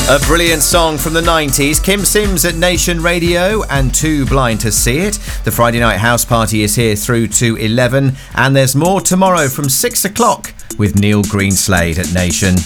A brilliant song from the 90s. Kim Sims at Nation Radio and Too Blind to See It. The Friday Night House Party is here through to 11. And there's more tomorrow from 6 o'clock with Neil Greenslade at Nation.